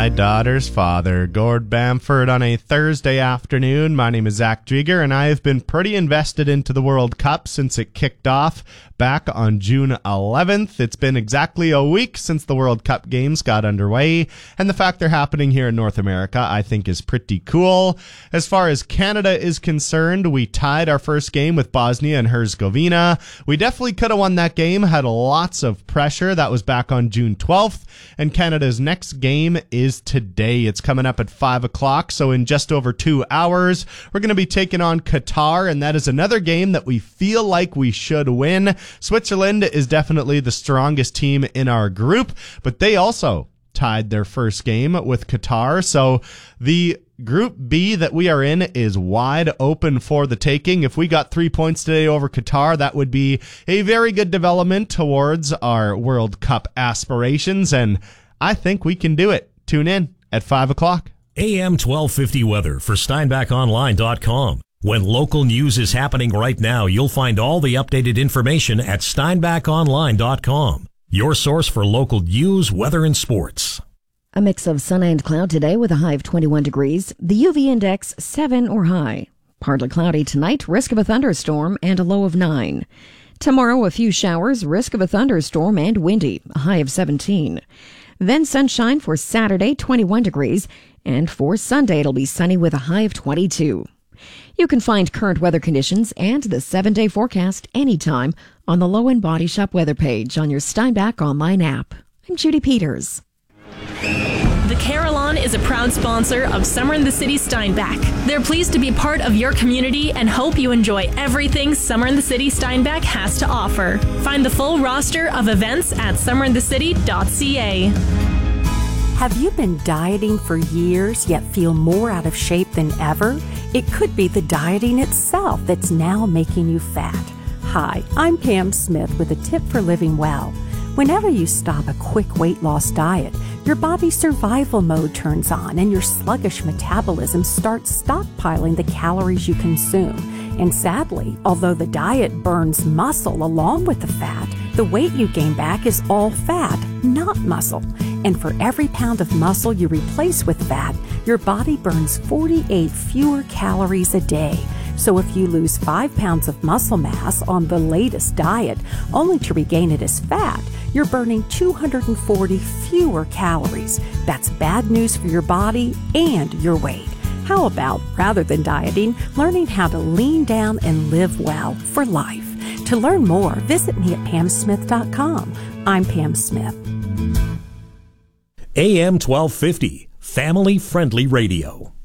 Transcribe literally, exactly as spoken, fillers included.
my daughter's father, Gord Bamford, on a Thursday afternoon. My name is Zach Drieger, and I have been pretty invested into the World Cup since it kicked off back on June eleventh. It's been exactly a week since the World Cup games got underway, and the fact they're happening here in North America, I think, is pretty cool. As far as Canada is concerned, we tied our first game with Bosnia and Herzegovina. We definitely could have won that game, had lots of pressure. That was back on June twelfth, and Canada's next game is today. It's coming up at five o'clock, so in just over two hours, we're going to be taking on Qatar, and that is another game that we feel like we should win. Switzerland is definitely the strongest team in our group, but they also tied their first game with Qatar, so the Group B that we are in is wide open for the taking. If we got three points today over Qatar, that would be a very good development towards our World Cup aspirations, and I think we can do it. Tune in at five o'clock. A M twelve fifty weather for Steinbach Online dot com. When local news is happening right now, you'll find all the updated information at Steinbach Online dot com. Your source for local news, weather, and sports. A mix of sun and cloud today with a high of twenty-one degrees. The U V index seven or high. Partly cloudy tonight, risk of a thunderstorm and a low of nine. Tomorrow, a few showers, risk of a thunderstorm and windy, a high of seventeen. Then sunshine for Saturday, twenty-one degrees. And for Sunday, it'll be sunny with a high of twenty-two. You can find current weather conditions and the seven-day forecast anytime on the Low End Body Shop weather page on your Steinbach Online app. I'm Judy Peters. The Carillon is a proud sponsor of Summer in the City Steinbach. They're pleased to be part of your community and hope you enjoy everything Summer in the City Steinbach has to offer. Find the full roster of events at summer in the city dot c a. Have you been dieting for years yet feel more out of shape than ever? It could be the dieting itself that's now making you fat. Hi, I'm Pam Smith with a tip for living well. Whenever you stop a quick weight loss diet, your body's survival mode turns on and your sluggish metabolism starts stockpiling the calories you consume. And sadly, although the diet burns muscle along with the fat, the weight you gain back is all fat, not muscle. And for every pound of muscle you replace with fat, your body burns forty-eight fewer calories a day. So if you lose five pounds of muscle mass on the latest diet, only to regain it as fat, you're burning two hundred forty fewer calories. That's bad news for your body and your weight. How about, rather than dieting, learning how to lean down and live well for life? To learn more, visit me at pam smith dot com. I'm Pam Smith. A M twelve fifty, family-friendly radio.